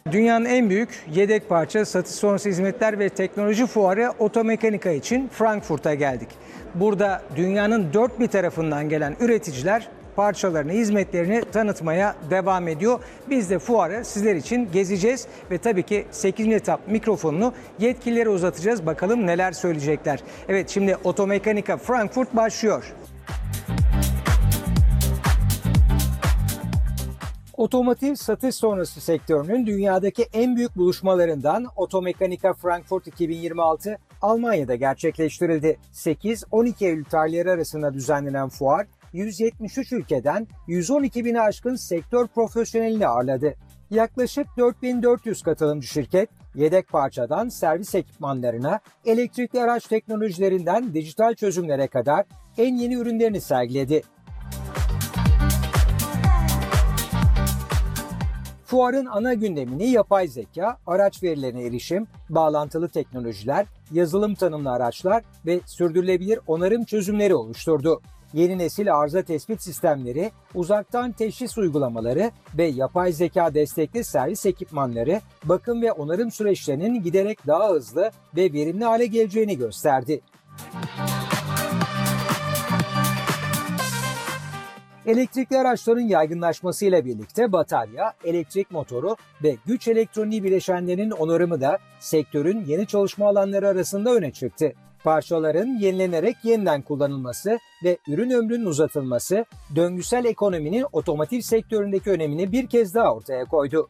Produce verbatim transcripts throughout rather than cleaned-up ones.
Dünyanın en büyük yedek parça, satış sonrası hizmetler ve teknoloji fuarı Otomekanika için Frankfurt'a geldik. Burada dünyanın dört bir tarafından gelen üreticiler parçalarını, hizmetlerini tanıtmaya devam ediyor. Biz de fuarı sizler için gezeceğiz ve tabii ki sekizinci etap mikrofonunu yetkililere uzatacağız. Bakalım neler söyleyecekler. Evet, şimdi Otomekanika Frankfurt başlıyor. Otomotiv satış sonrası sektörünün dünyadaki en büyük buluşmalarından Otomekanika Frankfurt iki bin yirmi altı Almanya'da gerçekleştirildi. sekiz on iki Eylül tarihleri arasında düzenlenen fuar, yüz yetmiş üç ülkeden yüz on iki bini aşkın sektör profesyonelini ağırladı. Yaklaşık dört bin dört yüz katılımcı şirket, yedek parçadan servis ekipmanlarına, elektrikli araç teknolojilerinden dijital çözümlere kadar en yeni ürünlerini sergiledi. Fuarın ana gündemini yapay zeka, araç verilerine erişim, bağlantılı teknolojiler, yazılım tanımlı araçlar ve sürdürülebilir onarım çözümleri oluşturdu. Yeni nesil arıza tespit sistemleri, uzaktan teşhis uygulamaları ve yapay zeka destekli servis ekipmanları, bakım ve onarım süreçlerinin giderek daha hızlı ve verimli hale geleceğini gösterdi. Elektrikli araçların yaygınlaşmasıyla birlikte batarya, elektrik motoru ve güç elektroniği bileşenlerinin onarımı da sektörün yeni çalışma alanları arasında öne çıktı. Parçaların yenilenerek yeniden kullanılması ve ürün ömrünün uzatılması, döngüsel ekonominin otomotiv sektöründeki önemini bir kez daha ortaya koydu.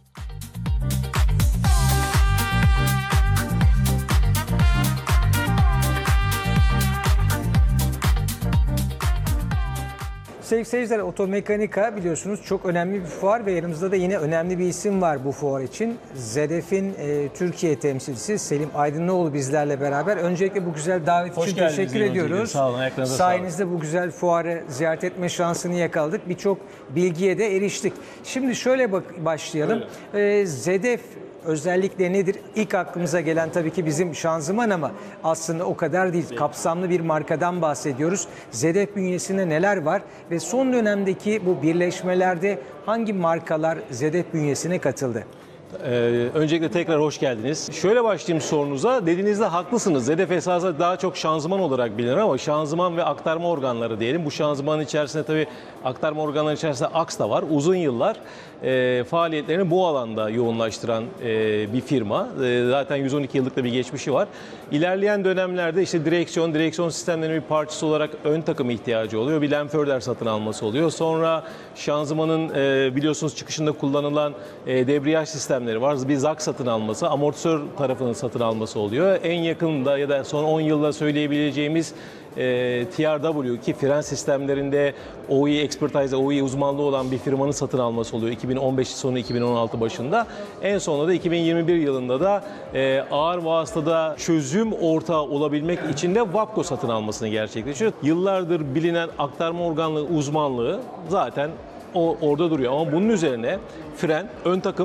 Sevgili seyirciler, Otomekanika biliyorsunuz çok önemli bir fuar ve yanımızda da yine önemli bir isim var bu fuar için. ZEDEF'in e, Türkiye temsilcisi Selim Aydınlıoğlu bizlerle beraber. Öncelikle bu güzel davet Hoş için geldiniz, teşekkür ediyoruz. Sağ olun, ayaklarınıza Sayenizde bu güzel fuarı ziyaret etme şansını yakaladık. Birçok bilgiye de eriştik. Şimdi şöyle bak başlayalım. E, ZEDEF özellikle nedir? İlk aklımıza gelen tabii ki bizim şanzıman ama aslında o kadar değil. Kapsamlı bir markadan bahsediyoruz. ZEDEF bünyesinde neler var ve son dönemdeki bu birleşmelerde hangi markalar ZEDEF bünyesine katıldı? Ee, öncelikle tekrar hoş geldiniz. Şöyle başlayayım sorunuza. Dediğinizde haklısınız. ZEDEF esasında daha çok şanzıman olarak bilinir ama şanzıman ve aktarma organları diyelim. Bu şanzımanın içerisinde tabii aktarma organları içerisinde aks da var. Uzun yıllar e, faaliyetlerini bu alanda yoğunlaştıran e, bir firma. E, zaten yüz on iki yıllık da bir geçmişi var. İlerleyen dönemlerde işte direksiyon, direksiyon sistemlerinin bir parçası olarak ön takım ihtiyacı oluyor. Bir Lemferder satın alması oluyor. Sonra şanzımanın e, biliyorsunuz çıkışında kullanılan e, debriyaj sistemleri var. Bir Z A K satın alması, amortisör tarafının satın alması oluyor. En yakında ya da son on yılda söyleyebileceğimiz e, T R W ki fren sistemlerinde O E Expertise, O E uzmanlığı olan bir firmanın satın alması oluyor. iki bin on beş sonu iki bin on altı başında. En sonunda da iki bin yirmi bir yılında da e, ağır vasıtada çözüm ortağı olabilmek için de Wapco satın almasını gerçekleştiriyor. Yıllardır bilinen aktarma organlığı uzmanlığı zaten o orada duruyor. Ama bunun üzerine fren, ön takım,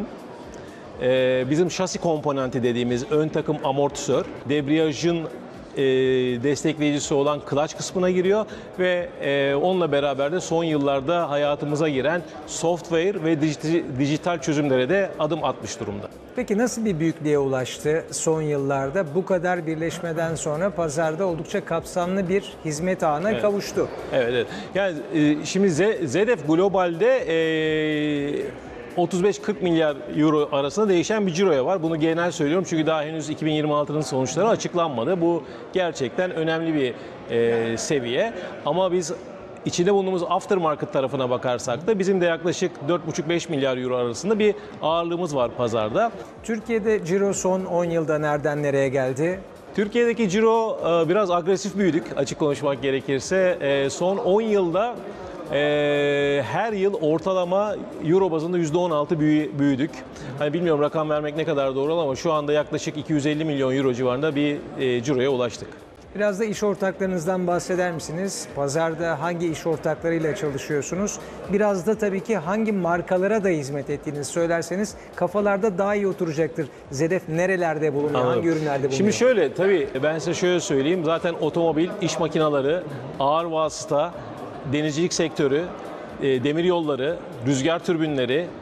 Ee, bizim şasi komponenti dediğimiz ön takım amortisör, debriyajın e, destekleyicisi olan clutch kısmına giriyor ve e, onunla beraber de son yıllarda hayatımıza giren software ve dijital, dijital çözümlere de adım atmış durumda. Peki nasıl bir büyüklüğe ulaştı son yıllarda? Bu kadar birleşmeden sonra pazarda oldukça kapsamlı bir hizmet ağına Evet. kavuştu. Evet, evet. Yani e, şimdi ZEDEF globalde e, otuz beş kırk milyar euro arasında değişen bir ciroya var. Bunu genel söylüyorum çünkü daha henüz iki bin yirmi altının sonuçları açıklanmadı. Bu gerçekten önemli bir e, seviye. Ama biz içinde bulunduğumuz aftermarket tarafına bakarsak da bizim de yaklaşık dört buçuk beş milyar euro arasında bir ağırlığımız var pazarda. Türkiye'de ciro son on yılda nereden nereye geldi? Türkiye'deki ciro e, biraz agresif büyüdük açık konuşmak gerekirse. E, son on yılda Ee, her yıl ortalama euro bazında yüzde on altı büyüdük. Hani bilmiyorum rakam vermek ne kadar doğru ama şu anda yaklaşık iki yüz elli milyon euro civarında bir e, ciroya ulaştık. Biraz da iş ortaklarınızdan bahseder misiniz? Pazarda hangi iş ortaklarıyla çalışıyorsunuz? Biraz da tabii ki hangi markalara da hizmet ettiğinizi söylerseniz kafalarda daha iyi oturacaktır. ZEDEF nerelerde bulunuyor, Anladım. hangi ürünlerde bulunuyor? Şimdi şöyle tabii ben size şöyle söyleyeyim. Zaten otomobil, iş makineleri, ağır vasıta, denizcilik sektörü, demir yolları, rüzgar türbinleri,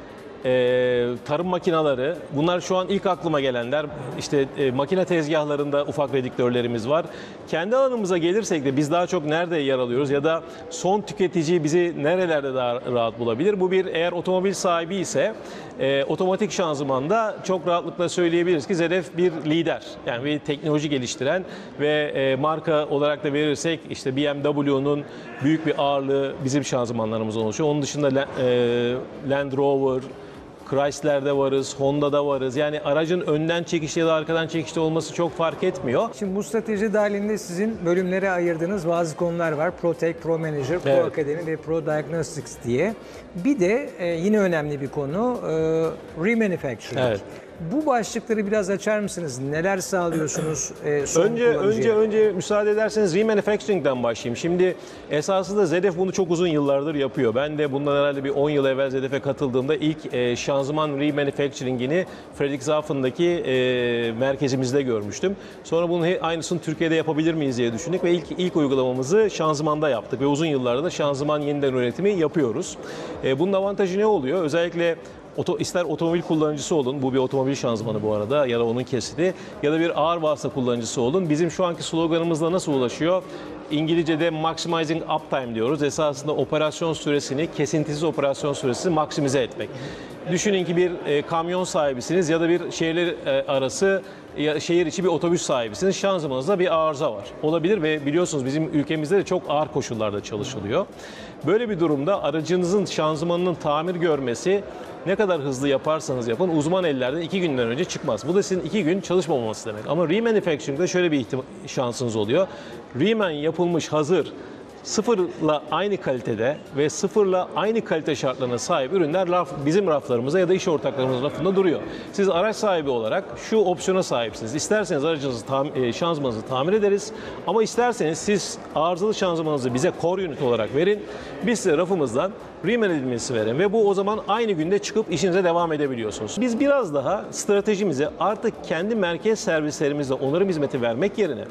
e, tarım makineleri, bunlar şu an ilk aklıma gelenler. İşte e, makine tezgahlarında ufak redüktörlerimiz var. Kendi alanımıza gelirsek de biz daha çok nerede yer alıyoruz ya da son tüketici bizi nerelerde daha rahat bulabilir? Bu bir, eğer otomobil sahibi ise e, otomatik şanzımanda çok rahatlıkla söyleyebiliriz ki Z F bir lider. Yani bir teknoloji geliştiren ve e, marka olarak da verirsek işte B M W'nun büyük bir ağırlığı bizim şanzımanlarımız oluşuyor. Onun dışında e, Land Rover, Chrysler'de varız, Honda'da varız. Yani aracın önden çekişli ya da arkadan çekişli olması çok fark etmiyor. Şimdi bu strateji dahilinde sizin bölümlere ayırdığınız bazı konular var. ProTech, Pro Manager, Pro Evet. Academy ve Pro Diagnostics diye. Bir de e, yine önemli bir konu e, remanufacturing. Evet. Bu başlıkları biraz açar mısınız? Neler sağlıyorsunuz e, son Önce kullanıcıya? önce önce müsaade ederseniz remanufacturing'den başlayayım. Şimdi esasında Z F bunu çok uzun yıllardır yapıyor. Ben de bundan herhalde bir on yıl evvel Z F'e katıldığımda ilk e, şanzıman remanufacturing'ini Friedrichshafen'daki e, merkezimizde görmüştüm. Sonra bunun he- aynısını Türkiye'de yapabilir miyiz diye düşündük ve ilk ilk uygulamamızı şanzımanda yaptık ve uzun yıllardır da şanzıman yeniden üretimi yapıyoruz. E, bunun avantajı ne oluyor? Özellikle Oto, ister otomobil kullanıcısı olun, bu bir otomobil şanzımanı bu arada ya da onun kesiti, ya da bir ağır vasıta kullanıcısı olun. Bizim şu anki sloganımızla nasıl ulaşıyor? İngilizce'de maximizing uptime diyoruz. Esasında operasyon süresini, kesintisiz operasyon süresini maksimize etmek. Düşünün ki bir e, kamyon sahibisiniz ya da bir şehirler e, arası ya şehir içi bir otobüs sahibisiniz. Şanzımanınızda bir arıza var. Olabilir ve biliyorsunuz bizim ülkemizde de çok ağır koşullarda çalışılıyor. Böyle bir durumda aracınızın şanzımanının tamir görmesi ne kadar hızlı yaparsanız yapın uzman ellerden iki günden önce çıkmaz. Bu da sizin iki gün çalışmaması demek. Ama remanufacturing'de şöyle bir ihtim- şansınız oluyor. Reman yapılmış hazır, sıfırla aynı kalitede ve sıfırla aynı kalite şartlarına sahip ürünler raf, bizim raflarımızda ya da iş ortaklarımızın rafında duruyor. Siz araç sahibi olarak şu opsiyona sahipsiniz. İsterseniz aracınızı, tam, e, şanzımanınızı tamir ederiz ama isterseniz siz arızalı şanzımanınızı bize core unit olarak verin. Biz size rafımızdan reman edilmesi verin ve bu o zaman aynı günde çıkıp işinize devam edebiliyorsunuz. Biz biraz daha stratejimizi artık kendi merkez servislerimizle onarım hizmeti vermek yerine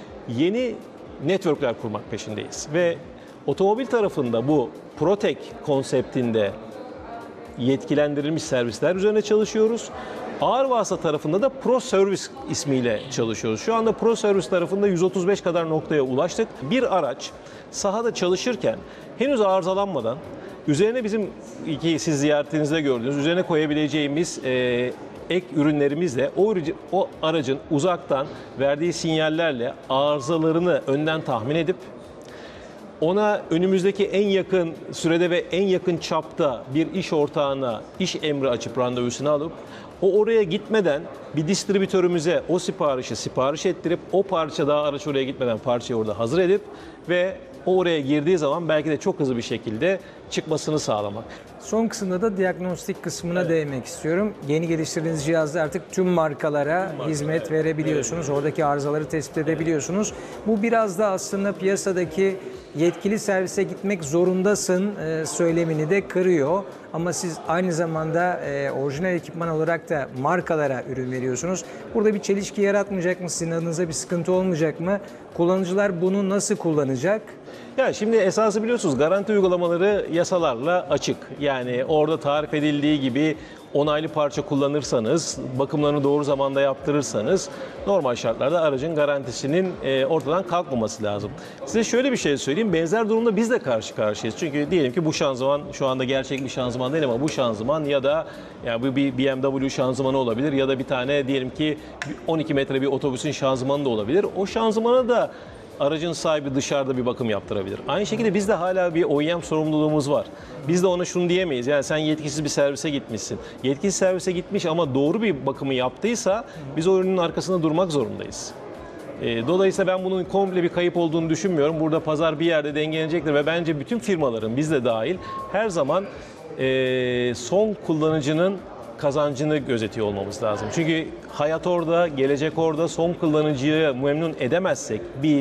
yeni networkler kurmak peşindeyiz. Ve otomobil tarafında bu ProTech konseptinde yetkilendirilmiş servisler üzerine çalışıyoruz. Ağır vasıta tarafında da Pro Service ismiyle çalışıyoruz. Şu anda Pro Service tarafında yüz otuz beş kadar noktaya ulaştık. Bir araç sahada çalışırken henüz arızalanmadan üzerine bizim ki siz ziyaretinizde gördüğünüz üzerine koyabileceğimiz e, ek ürünlerimizle o, o aracın uzaktan verdiği sinyallerle arızalarını önden tahmin edip ona önümüzdeki en yakın sürede ve en yakın çapta bir iş ortağına iş emri açıp randevusunu alıp o oraya gitmeden bir distribütörümüze o siparişi sipariş ettirip o parça daha araç oraya gitmeden parçayı orada hazır edip ve o oraya girdiği zaman belki de çok hızlı bir şekilde çıkmasını sağlamak. Son kısımda da diagnostik kısmına evet. değinmek istiyorum. Yeni geliştirdiğiniz cihazda artık tüm markalara tüm hizmet evet. verebiliyorsunuz. Evet. Oradaki arızaları tespit edebiliyorsunuz. Bu biraz da aslında piyasadaki yetkili servise gitmek zorundasın e, söylemini de kırıyor. Ama siz aynı zamanda e, orijinal ekipman olarak da markalara ürün veriyorsunuz. Burada bir çelişki yaratmayacak mı? Sizin adınıza bir sıkıntı olmayacak mı? Kullanıcılar bunu nasıl kullanacak? Ya şimdi esası biliyorsunuz garanti uygulamaları yasalarla açık. Yani orada tarif edildiği gibi onaylı parça kullanırsanız, bakımlarını doğru zamanda yaptırırsanız normal şartlarda aracın garantisinin e, ortadan kalkmaması lazım. Size şöyle bir şey söyleyeyim. Benzer durumda biz de karşı karşıyayız. Çünkü diyelim ki bu şanzıman şu anda gerçek bir şanzıman değil ama bu şanzıman ya da yani bu bir B M W şanzımanı olabilir ya da bir tane diyelim ki on iki metre bir otobüsün şanzımanı da olabilir. O şanzımana da aracın sahibi dışarıda bir bakım yaptırabilir. Aynı şekilde bizde hala bir O E M sorumluluğumuz var. Biz de ona şunu diyemeyiz. Yani sen yetkisiz bir servise gitmişsin. Yetkisiz servise gitmiş ama doğru bir bakımı yaptıysa biz o ürünün arkasında durmak zorundayız. Dolayısıyla ben bunun komple bir kayıp olduğunu düşünmüyorum. Burada pazar bir yerde dengelenecektir ve bence bütün firmaların biz de dahil her zaman son kullanıcının kazancını gözetiyor olmamız lazım. Çünkü hayat orada, gelecek orada, son kullanıcıyı memnun edemezsek bir